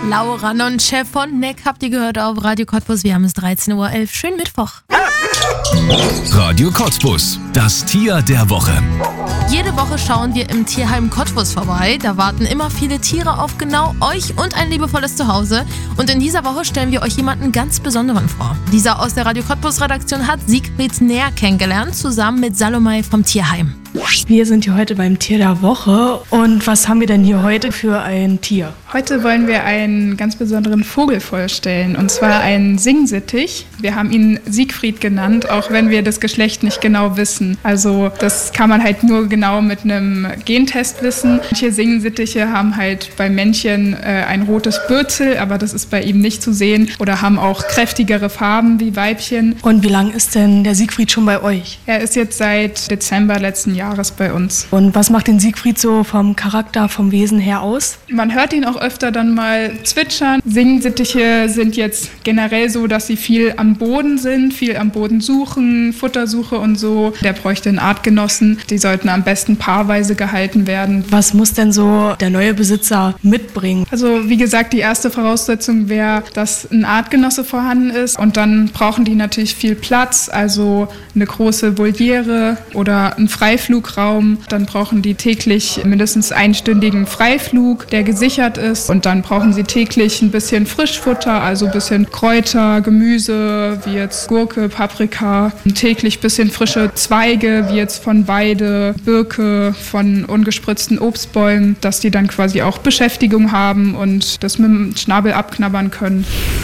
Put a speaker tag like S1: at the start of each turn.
S1: Laura Nonchef von Neck habt ihr gehört auf Radio Cottbus. Wir haben es 13:11 Uhr. Schönen Mittwoch.
S2: Radio Cottbus, das Tier der Woche.
S1: Jede Woche schauen wir im Tierheim Cottbus vorbei. Da warten immer viele Tiere auf genau euch und ein liebevolles Zuhause. Und in dieser Woche stellen wir euch jemanden ganz Besonderen vor. Dieser aus der Radio Cottbus Redaktion hat Siegfried näher kennengelernt, zusammen mit Salomei vom Tierheim.
S3: Wir sind hier heute beim Tier der Woche. Und was haben wir denn hier heute für ein Tier?
S4: Heute wollen wir einen ganz besonderen Vogel vorstellen, und zwar einen Singsittich. Wir haben ihn Siegfried genannt, auch wenn wir das Geschlecht nicht genau wissen. Also das kann man halt nur genau mit einem Gentest wissen. Manche Singsittiche haben halt bei Männchen ein rotes Bürzel, aber das ist bei ihm nicht zu sehen, oder haben auch kräftigere Farben wie Weibchen.
S3: Und wie lange ist denn der Siegfried schon bei euch?
S4: Er ist jetzt seit Dezember letzten Jahres bei uns.
S3: Und was macht den Siegfried so vom Charakter, vom Wesen her aus?
S4: Man hört ihn auch öfter dann mal zwitschern. Singsittiche sind jetzt generell so, dass sie viel am Boden sind, viel am Boden suchen, Futtersuche und so. Der bräuchte einen Artgenossen. Die sollten am besten paarweise gehalten werden.
S3: Was muss denn so der neue Besitzer mitbringen?
S4: Also wie gesagt, die erste Voraussetzung wäre, dass ein Artgenosse vorhanden ist. Und dann brauchen die natürlich viel Platz, also eine große Voliere oder einen Freiflugraum. Dann brauchen die täglich mindestens einstündigen Freiflug, der gesichert ist. Und dann brauchen sie täglich ein bisschen Frischfutter, also ein bisschen Kräuter, Gemüse, wie jetzt Gurke, Paprika. Täglich ein bisschen frische Zweige, wie jetzt von Weide, Birke, von ungespritzten Obstbäumen, dass die dann quasi auch Beschäftigung haben und das mit dem Schnabel abknabbern können.